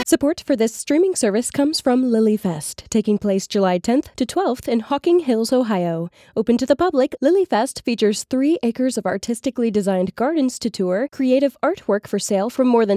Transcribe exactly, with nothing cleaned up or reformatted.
Support for this streaming service comes from LilyFest, taking place July tenth to twelfth in Hocking Hills, Ohio. Open to the public, LilyFest features three acres of artistically designed gardens to tour, creative artwork for sale from more than